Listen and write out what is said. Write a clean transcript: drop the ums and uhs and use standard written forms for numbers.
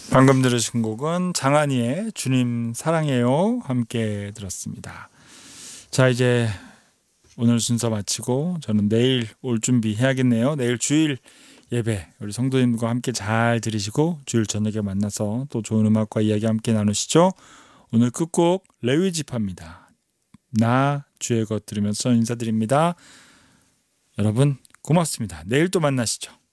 방금 들으신 곡은 장한희의 주님 사랑해요 함께 들었습니다. 자, 이제 오늘 순서 마치고 저는 내일 올 준비 해야겠네요. 내일 주일 예배 우리 성도님과 함께 잘 들으시고 주일 저녁에 만나서 또 좋은 음악과 이야기 함께 나누시죠. 오늘 끝곡 레위 지파입니다. 나 주의 것 들으면서 인사드립니다. 여러분 고맙습니다. 내일 또 만나시죠.